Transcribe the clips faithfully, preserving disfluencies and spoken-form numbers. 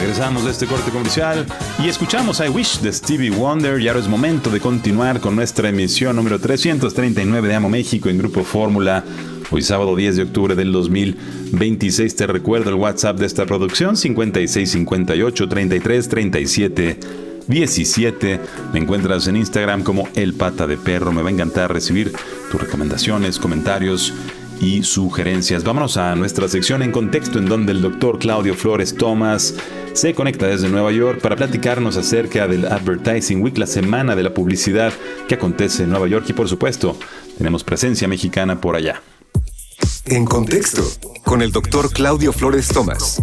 Regresamos de este corte comercial y escuchamos I Wish de Stevie Wonder y ahora es momento de continuar con nuestra emisión número trescientos treinta y nueve de Amo México en Grupo Fórmula. Hoy sábado diez de octubre del dos mil veintiséis. Te recuerdo el WhatsApp de esta producción: cincuenta y seis cincuenta y ocho treinta y tres treinta y siete diecisiete. Me encuentras en Instagram como El Pata de Perro. Me va a encantar recibir tus recomendaciones, comentarios y sugerencias. Vámonos a nuestra sección En Contexto, en donde el doctor Claudio Flores Tomás se conecta desde Nueva York para platicarnos acerca del Advertising Week, la semana de la publicidad que acontece en Nueva York, y por supuesto tenemos presencia mexicana por allá. En Contexto, con el doctor Claudio Flores Tomás.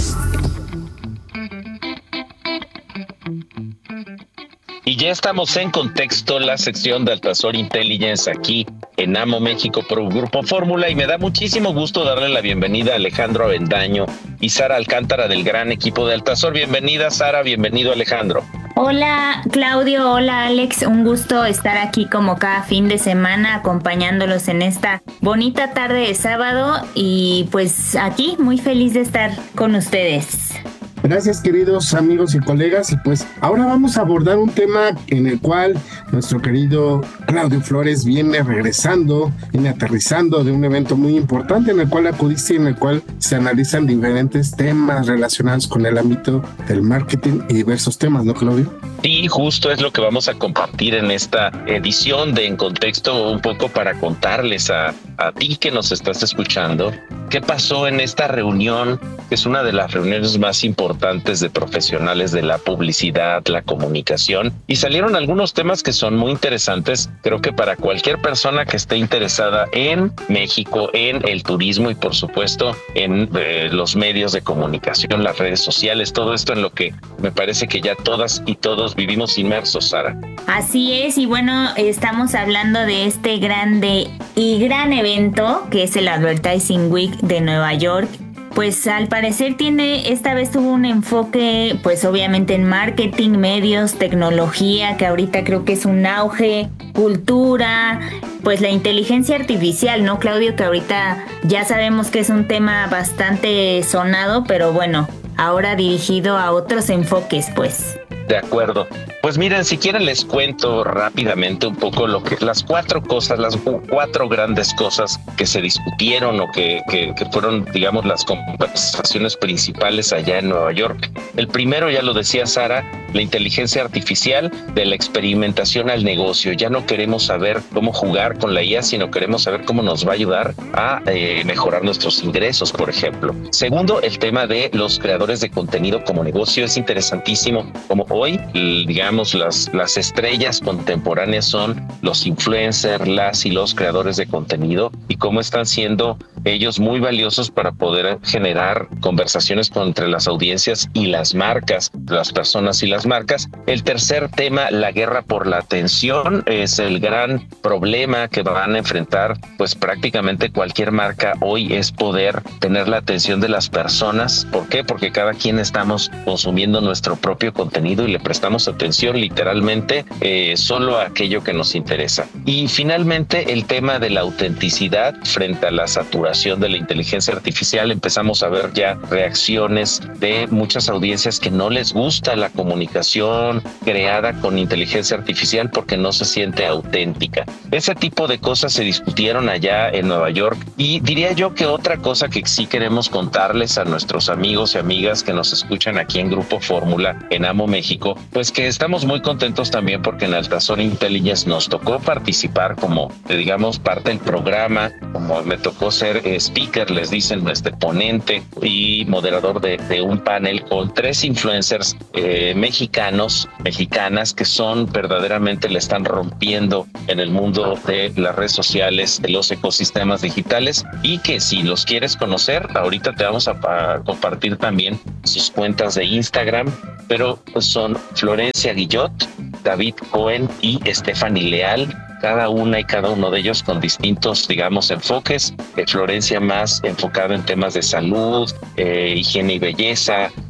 Y ya estamos en Contexto, la sección de Altazor Intelligence aquí en Amo México por Grupo Fórmula, y me da muchísimo gusto darle la bienvenida a Alejandro Avendaño y Sara Alcántara del gran equipo de Altazor. Bienvenida, Sara, bienvenido, Alejandro. Hola Claudio, hola Alex, un gusto estar aquí como cada fin de semana acompañándolos en esta bonita tarde de sábado, y pues aquí muy feliz de estar con ustedes. Gracias, queridos amigos y colegas, y pues ahora vamos a abordar un tema en el cual nuestro querido Claudio Flores viene regresando, viene aterrizando de un evento muy importante en el cual acudiste y en el cual se analizan diferentes temas relacionados con el ámbito del marketing y diversos temas, ¿no, Claudio? Sí, justo es lo que vamos a compartir en esta edición de En Contexto, un poco para contarles a, a ti que nos estás escuchando qué pasó en esta reunión, que es una de las reuniones más importantes de profesionales de la publicidad, la comunicación, y salieron algunos temas que son muy interesantes, creo que para cualquier persona que esté interesada en México, en el turismo y por supuesto en eh, los medios de comunicación, las redes sociales, todo esto en lo que me parece que ya todas y todos vivimos inmersos, Sara. Así es, y bueno, estamos hablando de este grande y gran evento que es el Advertising Week de Nueva York. Pues al parecer tiene, esta vez tuvo un enfoque pues obviamente en marketing, medios, tecnología, que ahorita creo que es un auge, cultura, pues la inteligencia artificial, ¿no, Claudio? Que ahorita ya sabemos que es un tema bastante sonado, pero bueno, ahora dirigido a otros enfoques, pues. De acuerdo. Pues miren, si quieren les cuento rápidamente un poco lo que las cuatro cosas, las cuatro grandes cosas que se discutieron o que, que, que fueron, digamos, las conversaciones principales allá en Nueva York. El primero, ya lo decía Sara, la inteligencia artificial, de la experimentación al negocio. Ya no queremos saber cómo jugar con la I A, sino queremos saber cómo nos va a ayudar a eh, mejorar nuestros ingresos, por ejemplo. Segundo, el tema de los creadores de contenido como negocio. Es interesantísimo como hoy, digamos, las, las estrellas contemporáneas son los influencers, las y los creadores de contenido, y cómo están siendo ellos muy valiosos para poder generar conversaciones entre las audiencias y las marcas, las personas y las marcas. El tercer tema, la guerra por la atención, es el gran problema que van a enfrentar pues prácticamente cualquier marca hoy, es poder tener la atención de las personas. ¿Por qué? Porque cada quien estamos consumiendo nuestro propio contenido y le prestamos atención literalmente eh, solo a aquello que nos interesa. Y finalmente el tema de la autenticidad frente a la saturación de la inteligencia artificial. Empezamos a ver ya reacciones de muchas audiencias que no les gusta la comunicación creada con inteligencia artificial porque no se siente auténtica. Ese tipo de cosas se discutieron allá en Nueva York, y diría yo que otra cosa que sí queremos contarles a nuestros amigos y amigas que nos escuchan aquí en Grupo Fórmula en Amo México, pues que estamos muy contentos también porque en Altazor Intelligence nos tocó participar como, digamos, parte del programa, como me tocó ser speaker, les dicen, este ponente y moderador de, de un panel con tres influencers eh, mexicanos, mexicanas, que son verdaderamente, le están rompiendo en el mundo de las redes sociales, de los ecosistemas digitales, y que si los quieres conocer, ahorita te vamos a, a compartir también sus cuentas de Instagram, pero son Florencia Guillot, David Cohen y Stephanie Leal, cada una y cada uno de ellos con distintos, digamos, enfoques. Eh, Florencia más enfocada en temas de salud, eh, higiene y belleza,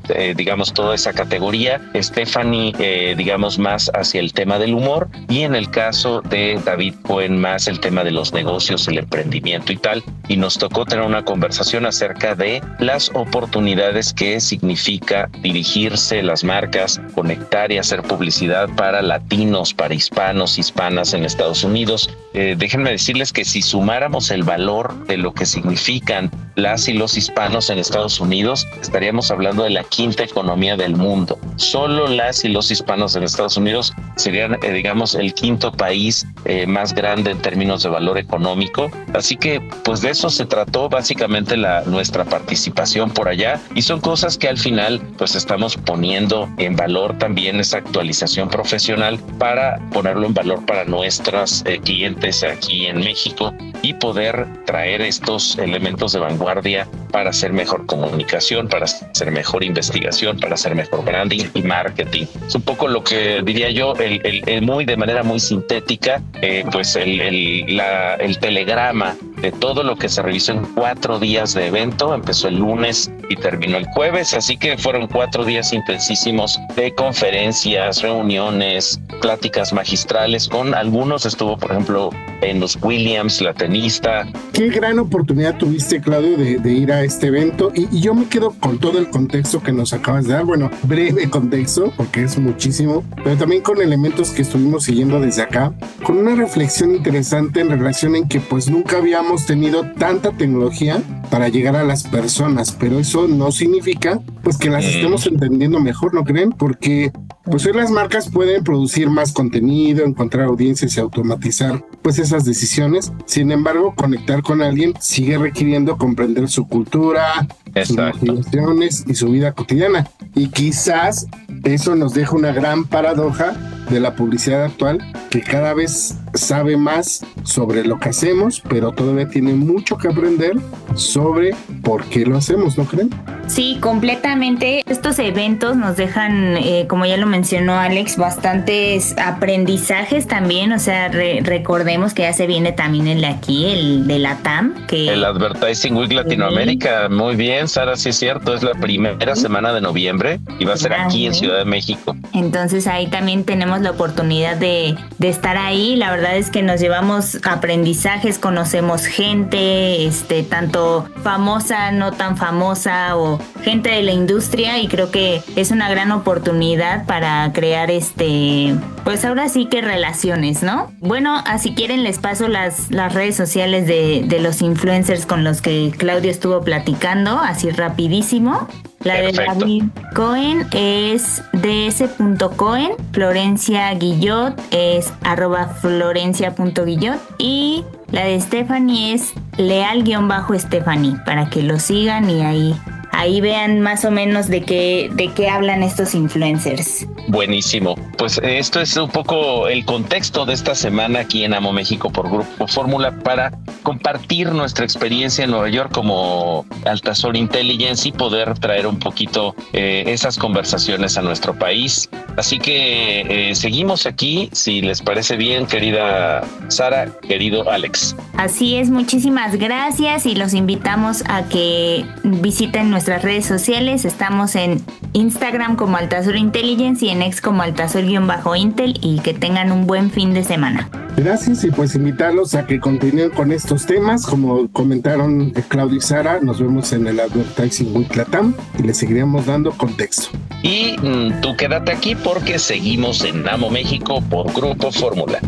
eh, digamos, toda esa categoría. Stephanie, eh, digamos, más hacia el tema del humor, y en el caso de David Cohen, más el tema de los negocios, el emprendimiento y tal. Y nos tocó tener una conversación acerca de las oportunidades que significa dirigirse las marcas, conectar y hacer publicidad para latinos, para hispanos, hispanas en Estados Unidos. Eh, déjenme decirles que si sumáramos el valor de lo que significan las y los hispanos en Estados Unidos, estaríamos hablando de la quinta economía del mundo. Solo las y los hispanos en Estados Unidos serían, eh, digamos, el quinto país eh, más grande en términos de valor económico. Así que, pues de eso se trató básicamente la, nuestra participación por allá, y son cosas que al final, pues estamos poniendo en valor también esa actualización profesional para ponerlo en valor para nuestros eh, clientes aquí en México y poder traer estos elementos de vanguardia para hacer mejor comunicación, para hacer mejor investigación, para hacer mejor branding y marketing. Es un poco lo que diría yo, el, el, el muy de manera muy sintética, eh, pues el, el, la, el telegrama de todo lo que se revisó en cuatro días de evento. Empezó el lunes y terminó el jueves, así que fueron cuatro días intensísimos de conferencias, reuniones, pláticas magistrales. Con algunos estuvo, por ejemplo, Venus Williams, la tenista. Qué gran oportunidad tuviste, Claudio, de, de ir a este evento, y, y yo me quedo con todo el contexto que nos acabas de dar. Bueno, breve contexto, porque es muchísimo, pero también con elementos que estuvimos siguiendo desde acá, con una reflexión interesante en relación en que pues nunca habíamos tenido tanta tecnología para llegar a las personas, pero eso no significa pues que las estemos entendiendo mejor, ¿no creen? Porque pues hoy las marcas pueden producir más contenido, encontrar audiencias y automatizar pues esas decisiones. Sin embargo, conectar con alguien sigue requiriendo comprender su cultura, Exacto. sus motivaciones y su vida cotidiana. Y quizás eso nos deja una gran paradoja de la publicidad actual, que cada vez sabe más sobre lo que hacemos, pero todavía tiene mucho que aprender sobre por qué lo hacemos, ¿no creen? Sí, completamente. Estos eventos nos dejan, eh, como ya lo mencionó Alex, bastantes aprendizajes también. O sea, re- recordemos que ya se viene también el de aquí, el de la T A M. Que el Advertising Week Latinoamérica. Muy bien, Sara, sí es cierto. Es la primera ¿Sí? semana de noviembre y va a ser aquí en Ciudad de México. Entonces ahí también tenemos la oportunidad de, de estar ahí. La verdad es que nos llevamos aprendizajes, conocemos gente, este, tanto famosa, no tan famosa, o gente de la industria, y creo que es una gran oportunidad para crear este, pues ahora sí que relaciones, ¿no? Bueno, si quieren les paso las, las redes sociales de, de los influencers con los que Claudio estuvo platicando, así rapidísimo. La Perfecto. de David Cohen es ds.cohen, Florencia Guillot es arroba florencia.guillot, y la de Stephanie es leal-stephanie, para que lo sigan y ahí Ahí vean más o menos de qué, de qué hablan estos influencers. Buenísimo. Pues esto es un poco el contexto de esta semana aquí en Amo México por Grupo Fórmula, para compartir nuestra experiencia en Nueva York como Altazor Intelligence y poder traer un poquito eh, esas conversaciones a nuestro país. Así que eh, seguimos aquí, si les parece bien, querida Sara, querido Alex. Así es, muchísimas gracias y los invitamos a que visiten nuestras redes sociales. Estamos en Instagram como Altazor Intelligence y en X como Altazor-Intel, y que tengan un buen fin de semana. Gracias, y pues invitarlos a que continúen con estos temas. Como comentaron Claudio y Sara, nos vemos en el Advertising Week Latam y les seguiremos dando contexto. Y mm, tú quédate aquí porque seguimos en Amo México por Grupo Fórmula.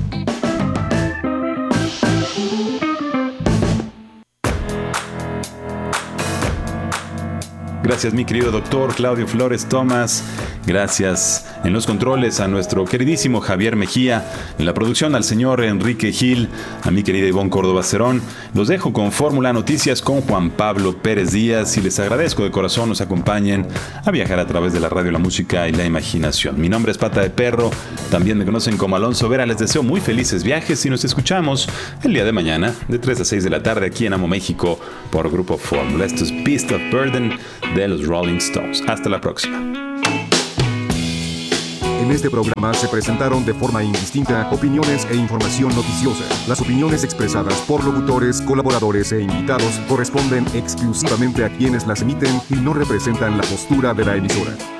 Gracias, mi querido doctor Claudio Flores Tomás. Gracias en los controles a nuestro queridísimo Javier Mejía. En la producción al señor Enrique Gil. A mi querida Ivonne Córdoba Cerón. Los dejo con Fórmula Noticias con Juan Pablo Pérez Díaz. Y les agradezco de corazón nos acompañen a viajar a través de la radio, la música y la imaginación. Mi nombre es Pata de Perro. También me conocen como Alonso Vera. Les deseo muy felices viajes y nos escuchamos el día de mañana de tres a seis de la tarde aquí en Amo México por Grupo Fórmula. Esto es Beast of Burden de los Rolling Stones. Hasta la próxima. En este programa se presentaron de forma indistinta opiniones e información noticiosa. Las opiniones expresadas por locutores, colaboradores e invitados corresponden exclusivamente a quienes las emiten y no representan la postura de la emisora.